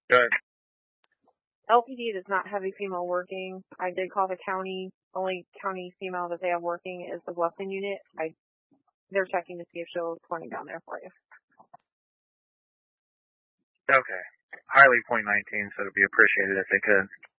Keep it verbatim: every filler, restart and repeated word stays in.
Good. L P D does not have a female working. I did call the county. Only county female that they have working is the Weston unit. I, they're checking to see if she'll twenty down there for you. Okay. Highly point nineteen, so it'd be appreciated if they could.